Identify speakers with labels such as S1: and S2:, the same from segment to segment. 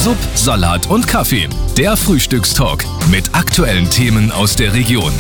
S1: Sub, Salat und Kaffee. Der Frühstückstalk mit aktuellen Themen aus der Region.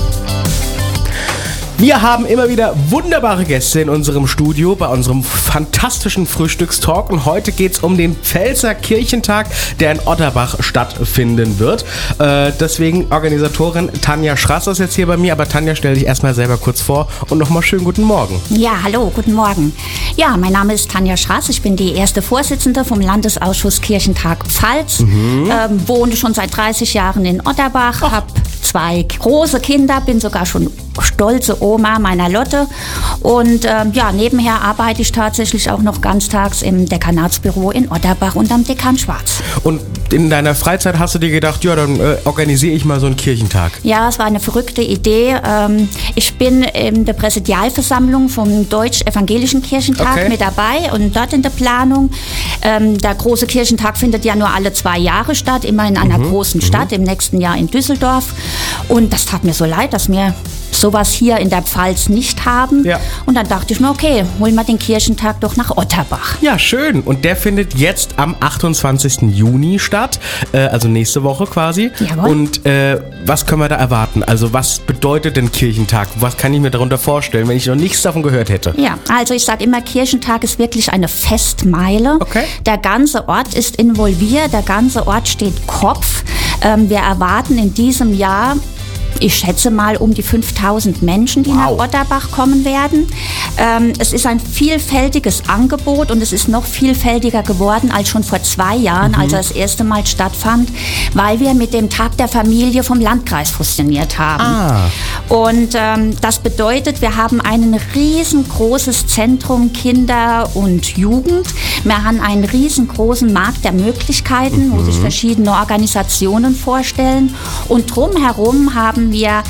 S2: Wir haben immer wieder wunderbare Gäste in unserem Studio bei unserem fantastischen Frühstückstalk und heute geht es um den Pfälzer Kirchentag, der in Otterbach stattfinden wird. Deswegen Organisatorin Tanja Schrass ist jetzt hier bei mir, aber Tanja, stell dich erstmal selber kurz vor und nochmal schönen guten Morgen.
S3: Ja, hallo, guten Morgen. Ja, mein Name ist Tanja Schrass, ich bin die erste Vorsitzende vom Landesausschuss Kirchentag Pfalz, wohne schon seit 30 Jahren in Otterbach, habe 2 große Kinder, bin sogar schon stolze Oma meiner Lotte und nebenher arbeite ich tatsächlich auch noch ganztags im Dekanatsbüro in Otterbach und am Dekan Schwarz.
S2: Und in deiner Freizeit hast du dir gedacht, ja, dann organisiere ich mal so einen Kirchentag.
S3: Ja, es war eine verrückte Idee. Ich bin in der Präsidialversammlung vom Deutsch-Evangelischen Kirchentag mit dabei und dort in der Planung. Der große Kirchentag findet ja nur alle 2 Jahre statt, immer in einer großen Stadt, im nächsten Jahr in Düsseldorf. Und das tat mir so leid, dass wir sowas hier in der Pfalz nicht haben. Ja. Und dann dachte ich mir, okay, holen wir den Kirchentag doch nach Otterbach.
S2: Ja, schön. Und der findet jetzt am 28. Juni statt, also nächste Woche quasi.
S3: Jawohl.
S2: Und was können wir da erwarten? Also was bedeutet denn Kirchentag? Was kann ich mir darunter vorstellen, wenn ich noch nichts davon gehört hätte?
S3: Ja, also ich sage immer, Kirchentag ist wirklich eine Festmeile.
S2: Okay.
S3: Der ganze Ort ist involviert, der ganze Ort steht Kopf. Wir erwarten in diesem Jahr, ich schätze mal, um die 5000 Menschen, die nach Otterbach kommen werden. Es ist ein vielfältiges Angebot und es ist noch vielfältiger geworden als schon vor 2 Jahren, als er das erste Mal stattfand, weil wir mit dem Tag der Familie vom Landkreis fusioniert haben. Und das bedeutet, wir haben ein riesengroßes Zentrum Kinder und Jugend. Wir haben einen riesengroßen Markt der Möglichkeiten, wo sich verschiedene Organisationen vorstellen. Und drumherum haben wir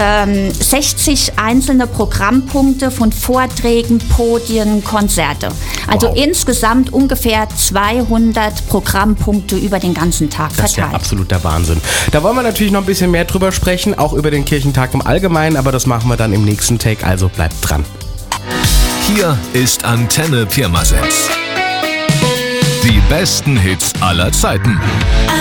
S3: 60 einzelne Programmpunkte von Vorträgen, Podien, Konzerte. Also insgesamt ungefähr 200 Programmpunkte über den ganzen Tag verteilt.
S2: Das ist ja absoluter Wahnsinn. Da wollen wir natürlich noch ein bisschen mehr drüber sprechen, auch über den Kirchentag im Allgemeinen, aber das machen wir dann im nächsten Take, also bleibt dran.
S1: Hier ist Antenne Pirmasens. Die besten Hits aller Zeiten.